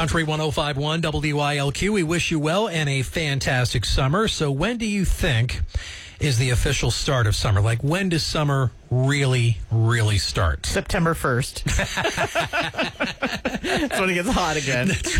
Country 105.1 WILQ. We wish you well and a fantastic summer. So when do you think is the official start of summer? Like, when does summer really start? September 1st. That's when it gets hot again. That's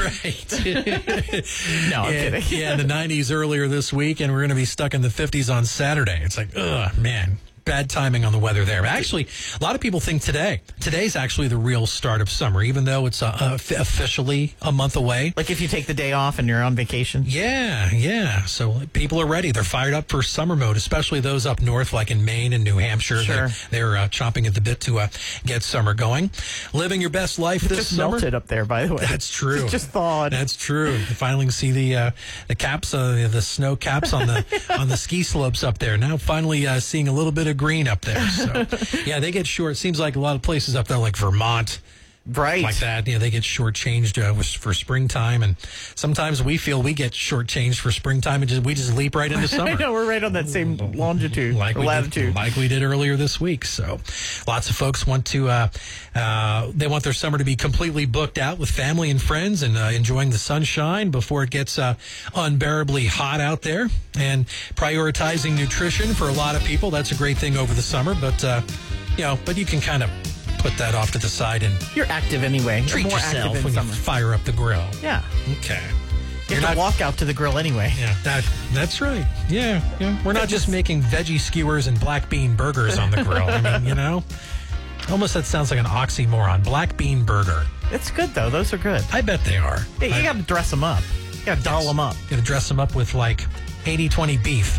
right. No, I'm kidding. Yeah, in the 90s earlier this week, and we're going to be stuck in the 50s on Saturday. It's like, ugh, man. Bad timing on the weather there. Actually, a lot of people think today's actually the real start of summer, even though it's officially a month away. Like if you take the day off and you're on vacation? Yeah. So people are ready. They're fired up for summer mode, especially those up north, like in Maine and New Hampshire. Sure. They're chomping at the bit to get summer going. Living your best life this just summer. Melted up there, by the way. That's true. It just thawed. That's true. You finally see the caps, the snow caps on the ski slopes up there. Now finally seeing a little bit of green up there. So, yeah, they get short. It seems like a lot of places up there, like Vermont, right, like that. They get shortchanged for springtime, and sometimes we feel we get shortchanged for springtime, and we just leap right into summer. I know, we're right on that same longitude, latitude, like we did earlier this week. So, lots of folks want to they want their summer to be completely booked out with family and friends and enjoying the sunshine before it gets unbearably hot out there. And prioritizing nutrition for a lot of people, that's a great thing over the summer. But but you can kind of put that off to the side and you're active anyway. Treat more yourself active when summer. you fire up the grill. Yeah. Okay. You have to walk out to the grill anyway. Yeah, that's right. Yeah. We're not just making veggie skewers and black bean burgers on the grill. I mean, almost that sounds like an oxymoron. Black bean burger. It's good, though. Those are good. I bet they are. Hey, you got to dress them up. You got to doll them up. You got to dress them up with, like, 80-20 beef.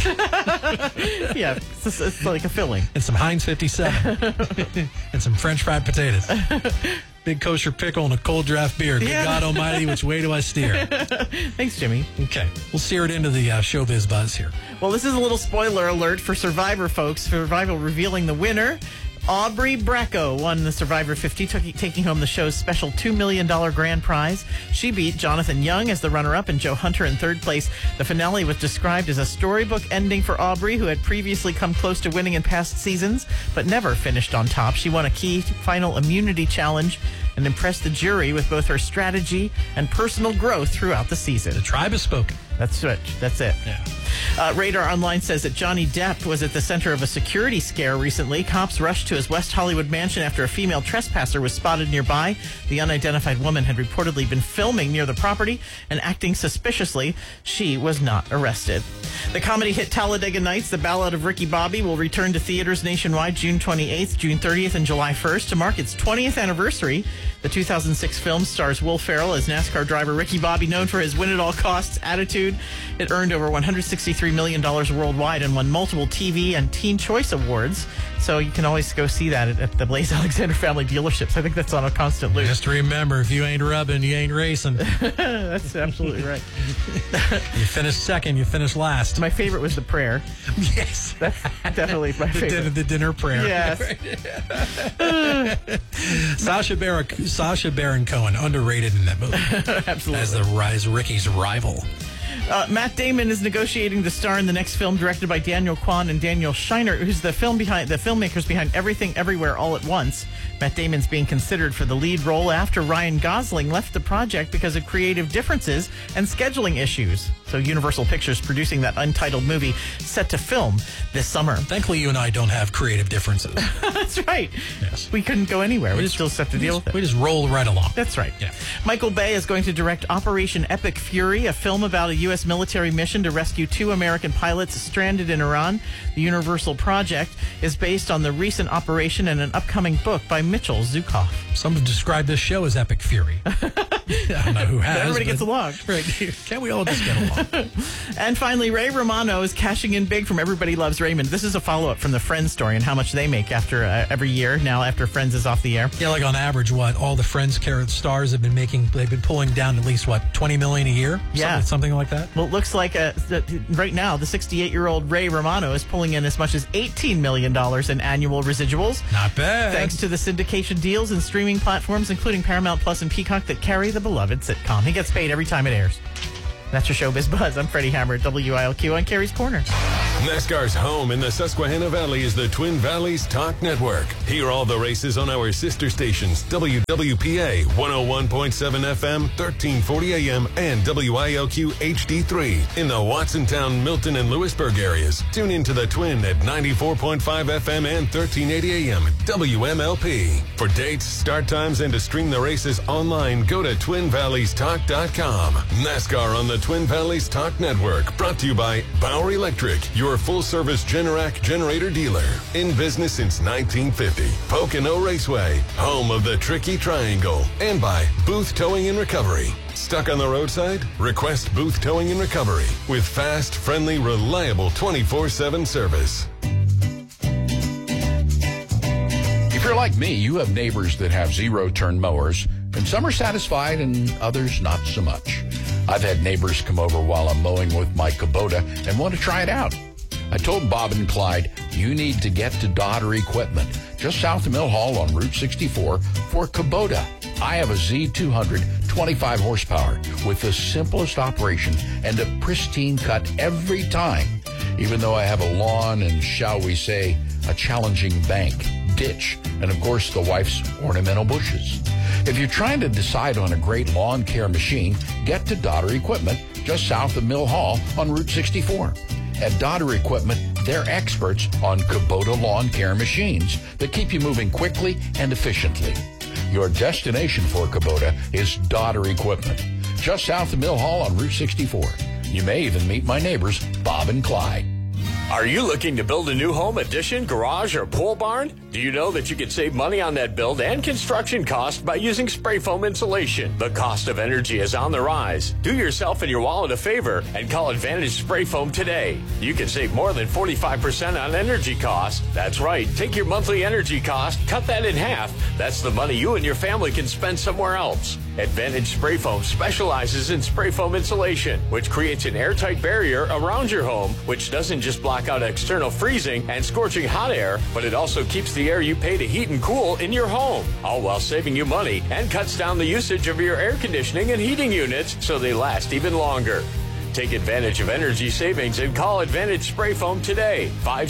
Yeah, it's like a filling. And some Heinz 57. And some French fried potatoes. Big kosher pickle and a cold draft beer. Good God almighty, which way do I steer? Thanks, Jimmy. Okay, we'll steer it into the showbiz buzz here. Well, this is a little spoiler alert for Survivor, folks. Survivor revealing the winner. Aubrey Bracco won the Survivor 50, taking home the show's special $2 million grand prize. She beat Jonathan Young as the runner-up and Joe Hunter in third place. The finale was described as a storybook ending for Aubrey, who had previously come close to winning in past seasons, but never finished on top. She won a key final immunity challenge and impressed the jury with both her strategy and personal growth throughout the season. The tribe has spoken. That's it. Yeah. Radar Online says that Johnny Depp was at the center of a security scare recently. Cops rushed to his West Hollywood mansion after a female trespasser was spotted nearby. The unidentified woman had reportedly been filming near the property and acting suspiciously. She was not arrested. The comedy hit Talladega Nights, The Ballad of Ricky Bobby, will return to theaters nationwide June 28th, June 30th, and July 1st. To mark its 20th anniversary, the 2006 film stars Will Ferrell as NASCAR driver Ricky Bobby, known for his win-at-all-costs attitude. It earned over $163 million worldwide and won multiple TV and Teen Choice Awards. So you can always go see that at the Blaze Alexander family dealerships. I think that's on a constant loop. Just remember, if you ain't rubbing, you ain't racing. That's absolutely right. You finish second, you finish last. My favorite was the prayer. Yes. That's definitely my favorite. The dinner prayer. Yes. Sacha Baron Cohen, underrated in that movie. Absolutely. As Ricky's rival. Matt Damon is negotiating to star in the next film directed by Daniel Kwan and Daniel Scheinert, who's the filmmakers behind Everything Everywhere All at Once. Matt Damon's being considered for the lead role after Ryan Gosling left the project because of creative differences and scheduling issues. So Universal Pictures producing that untitled movie set to film this summer. Thankfully, you and I don't have creative differences. That's right. Yes. We couldn't go anywhere. We just still have to deal with it. We just roll right along. That's right. Yeah. Michael Bay is going to direct Operation Epic Fury, a film about a U.S. military mission to rescue 2 American pilots stranded in Iran. The Universal project is based on the recent operation and an upcoming book by Mitchell Zukoff. Some have described this show as Epic Fury. I don't know who has. Everybody gets along. Right. Can't we all just get along? And finally, Ray Romano is cashing in big from Everybody Loves Raymond. This is a follow-up from the Friends story and how much they make after every year now after Friends is off the air. Yeah, like on average, all the Friends stars have been making, they've been pulling down at least, $20 million a year? Yeah. Something like that? Well, it looks like right now, the 68-year-old Ray Romano is pulling in as much as $18 million in annual residuals. Not bad. Thanks to the syndication deals and streaming platforms, including Paramount Plus and Peacock, that carry the beloved sitcom. He gets paid every time it airs. That's your Showbiz Buzz. I'm Freddie Hammer at WILQ on Carrie's Corner. NASCAR's home in the Susquehanna Valley is the Twin Valleys Talk Network. Hear all the races on our sister stations, WWPA 101.7 FM, 1340 AM, and WILQ HD3 in the Watsontown, Milton, and Lewisburg areas. Tune into the Twin at 94.5 FM and 1380 AM, WMLP. For dates, start times, and to stream the races online, go to TwinValleysTalk.com. NASCAR on the Twin Valleys Talk Network, brought to you by Bauer Electric, your full-service Generac generator dealer. In business since 1950. Pocono Raceway, home of the Tricky Triangle. And by Booth Towing and Recovery. Stuck on the roadside? Request Booth Towing and Recovery with fast, friendly, reliable 24/7 service. If you're like me, you have neighbors that have zero-turn mowers, and some are satisfied and others not so much. I've had neighbors come over while I'm mowing with my Kubota and want to try it out. I told Bob and Clyde, you need to get to Dodder Equipment, just south of Mill Hall on Route 64 for Kubota. I have a Z200 25 horsepower with the simplest operation and a pristine cut every time, even though I have a lawn and, shall we say, a challenging bank, ditch, and of course the wife's ornamental bushes. If you're trying to decide on a great lawn care machine, get to Dodder Equipment, just south of Mill Hall on Route 64. At Dodder Equipment, they're experts on Kubota lawn care machines that keep you moving quickly and efficiently. Your destination for Kubota is Dodder Equipment, just south of Mill Hall on Route 64. You may even meet my neighbors, Bob and Clyde. Are you looking to build a new home, addition, garage, or pole barn? Do you know that you can save money on that build and construction cost by using spray foam insulation? The cost of energy is on the rise. Do yourself and your wallet a favor and call Advantage Spray Foam today. You can save more than 45% on energy cost. That's right. Take your monthly energy cost, cut that in half. That's the money you and your family can spend somewhere else. Advantage Spray Foam specializes in spray foam insulation, which creates an airtight barrier around your home, which doesn't just block out external freezing and scorching hot air, but it also keeps the air you pay to heat and cool in your home, all while saving you money and cuts down the usage of your air conditioning and heating units so they last even longer. Take advantage of energy savings and call Advantage Spray Foam today,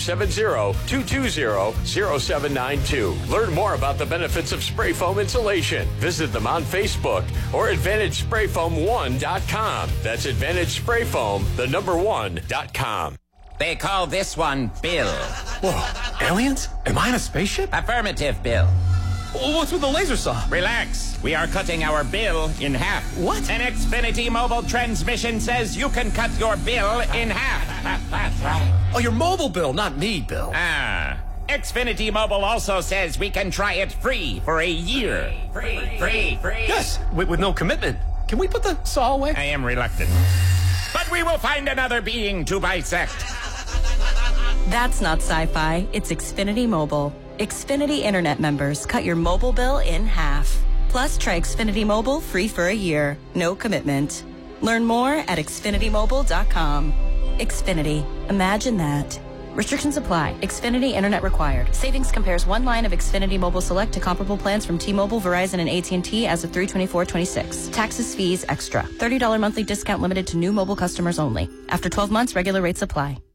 570-220-0792. Learn more about the benefits of spray foam insulation. Visit them on Facebook or AdvantageSprayFoam1.com. That's AdvantageSprayFoam1.com. They call this one Bill. Whoa, aliens? Am I in a spaceship? Affirmative, Bill. What's with the laser saw? Relax. We are cutting our bill in half. What? An Xfinity mobile transmission says you can cut your bill in half. Oh, your mobile bill, not me, Bill. Ah. Xfinity Mobile also says we can try it free for a year. Free. Yes, with no commitment. Can we put the saw away? I am reluctant. But we will find another being to bisect. That's not sci-fi. It's Xfinity Mobile. Xfinity Internet members cut your mobile bill in half. Plus, try Xfinity Mobile free for a year. No commitment. Learn more at XfinityMobile.com. Xfinity. Imagine that. Restrictions apply. Xfinity Internet required. Savings compares one line of Xfinity Mobile Select to comparable plans from T-Mobile, Verizon, and AT&T as of 3/24/26. Taxes, fees, extra. $30 monthly discount limited to new mobile customers only. After 12 months, regular rates apply.